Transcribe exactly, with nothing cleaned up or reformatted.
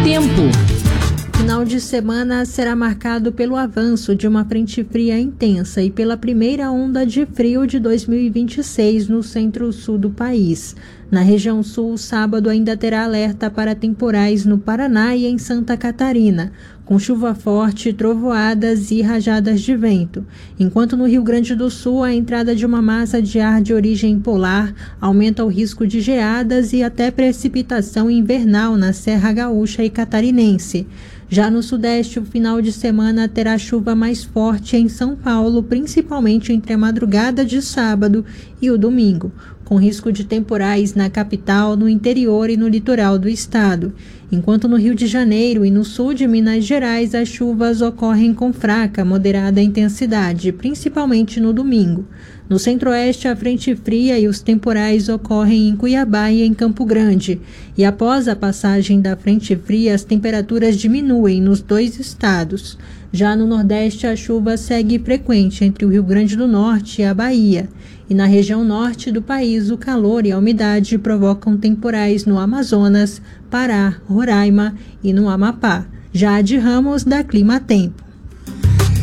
Tempo. Final de semana será marcado pelo avanço de uma frente fria intensa e pela primeira onda de frio de dois mil e vinte e seis no centro-sul do país. Na região sul, sábado ainda terá alerta para temporais no Paraná e em Santa Catarina, com chuva forte, trovoadas e rajadas de vento. Enquanto no Rio Grande do Sul, a entrada de uma massa de ar de origem polar aumenta o risco de geadas e até precipitação invernal na Serra Gaúcha e Catarinense. Já no Sudeste, o final de semana terá chuva mais forte em São Paulo, principalmente entre a madrugada de sábado e o domingo, com risco de temporais na capital, no interior e no litoral do estado. Enquanto no Rio de Janeiro e no sul de Minas Gerais, as chuvas ocorrem com fraca, moderada intensidade, principalmente no domingo. No centro-oeste, a frente fria e os temporais ocorrem em Cuiabá e em Campo Grande. E após a passagem da frente fria, as temperaturas diminuem nos dois estados. Já no Nordeste, a chuva segue frequente entre o Rio Grande do Norte e a Bahia. E na região norte do país, o calor e a umidade provocam temporais no Amazonas, Pará, Roraima e no Amapá. Jade Ramos, da Clima Tempo.